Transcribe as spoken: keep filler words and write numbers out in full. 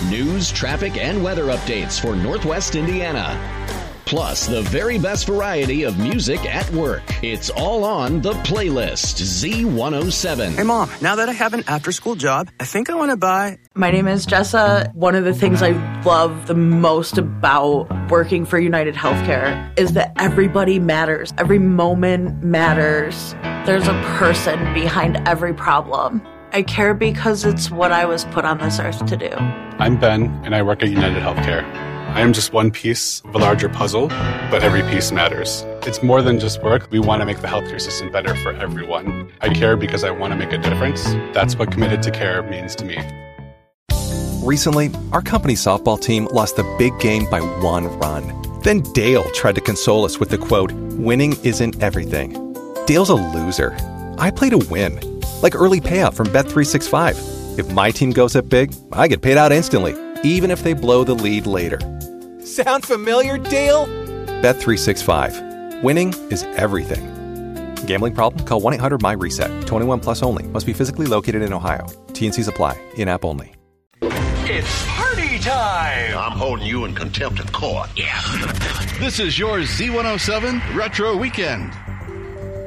News, traffic, and weather updates for Northwest Indiana. Plus, the very best variety of music at work. It's all on The Playlist, Z one oh seven. Hey, Mom, now that I have an after-school job, I think I want to buy... My name is Jessa. One of the things I love the most about working for United Healthcare is that everybody matters. Every moment matters. There's a person behind every problem. I care because it's what I was put on this earth to do. I'm Ben, and I work at United Healthcare. I am just one piece of a larger puzzle, but every piece matters. It's more than just work. We want to make the healthcare system better for everyone. I care because I want to make a difference. That's what Committed to Care means to me. Recently, our company softball team lost the big game by one run. Then Dale tried to console us with the quote, "Winning isn't everything." Dale's a loser. I play to win. Like early payout from Bet three sixty-five. If my team goes up big, I get paid out instantly, even if they blow the lead later. Sound familiar, Dale? Bet three sixty-five. Winning is everything. Gambling problem? Call one eight hundred M Y reset. twenty-one plus only. Must be physically located in Ohio. T N Cs apply. In-app only. It's party time! I'm holding you in contempt of court. Yeah. This is your Z one oh seven Retro Weekend.